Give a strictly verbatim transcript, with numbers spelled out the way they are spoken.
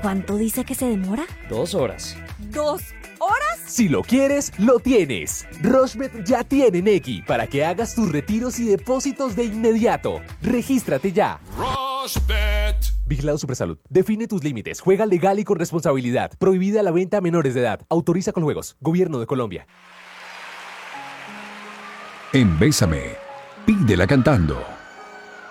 ¿Cuánto dice que se demora? Dos horas. ¿Dos horas? Si lo quieres, lo tienes. Rushbet ya tiene Nequi para que hagas tus retiros y depósitos de inmediato. Regístrate ya. Rushbet. Vigilado Supersalud. Define tus límites. Juega legal y con responsabilidad. Prohibida la venta a menores de edad. Autoriza con juegos. Gobierno de Colombia. En Bésame, pídela cantando.